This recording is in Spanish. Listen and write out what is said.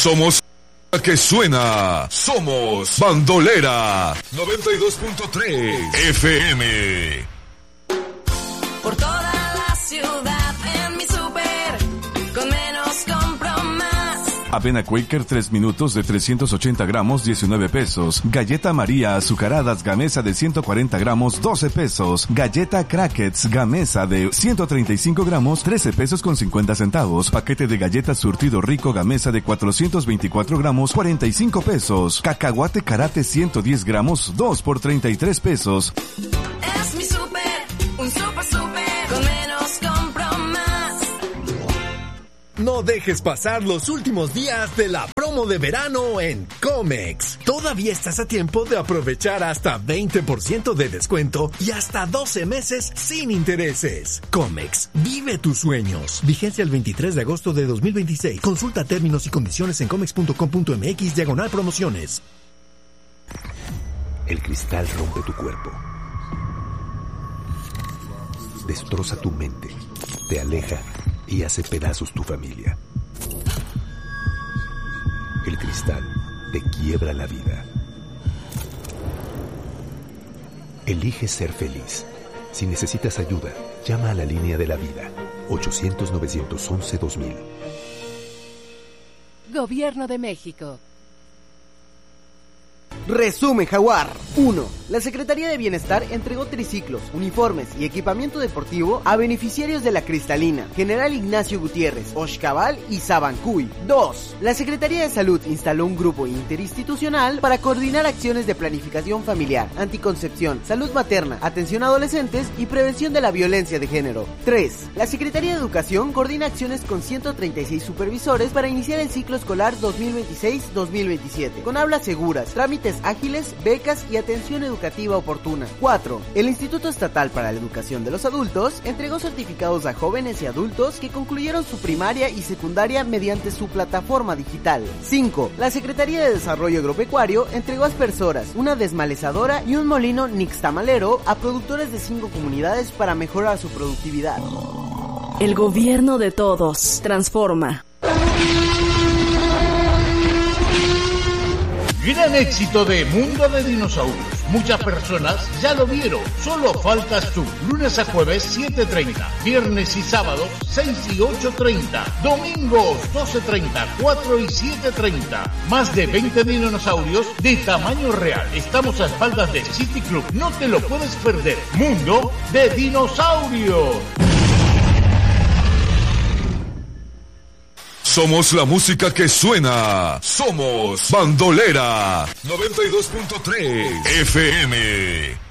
Somos la que suena. Somos Bandolera 92.3 FM. Por toda la ciudad en mi súper, con menos compro más. Avena Quaker 3 minutos de 380 gramos, 19 pesos. Galleta María azucaradas Gamesa de 140 gramos, 12 pesos. Galleta Crackets Gamesa de 135 gramos, 13 pesos con 50 centavos. Paquete de galletas surtido rico Gamesa de 424 gramos, 45 pesos. Cacahuate Karate 110 gramos, 2 por 33 pesos. Es mi súper, un súper, con menos compro más. No dejes pasar los últimos días de la promo de verano en Comex. Todavía estás a tiempo de aprovechar hasta 20% de descuento y hasta 12 meses sin intereses. Comex, vive tus sueños. Vigencia el 23 de agosto de 2026. Consulta términos y condiciones en comex.com.mx/promociones. El cristal rompe tu cuerpo. Destroza tu mente. Te aleja y hace pedazos tu familia. El cristal te quiebra la vida. Elige ser feliz. Si necesitas ayuda, llama a la línea de la vida. 800-911-2000. Gobierno de México. Resumen Jaguar. 1. La Secretaría de Bienestar entregó triciclos, uniformes y equipamiento deportivo a beneficiarios de la Cristalina, General Ignacio Gutiérrez, Oxcabal y Sabancuy. 2. La Secretaría de Salud instaló un grupo interinstitucional para coordinar acciones de planificación familiar, anticoncepción, salud materna, atención a adolescentes y prevención de la violencia de género. 3. La Secretaría de Educación coordina acciones con 136 supervisores para iniciar el ciclo escolar 2026-2027, con aulas seguras, trámites ágiles, becas y atención educativa oportuna. 4. El Instituto Estatal para la Educación de los Adultos entregó certificados a jóvenes y adultos que concluyeron su primaria y secundaria mediante su plataforma digital. 5. La Secretaría de Desarrollo Agropecuario entregó aspersoras, una desmalezadora y un molino nixtamalero a productores de 5 comunidades para mejorar su productividad. El gobierno de todos transforma. Gran éxito de Mundo de Dinosaurios. Muchas personas ya lo vieron, solo faltas tú. Lunes a jueves 7:30, viernes y sábados 6 y 8:30, domingos 12:30, 4 y 7:30. Más de 20 dinosaurios de tamaño real. Estamos a espaldas de City Club, no te lo puedes perder. Mundo de Dinosaurios. Somos la música que suena. Somos Bandolera 92.3 FM.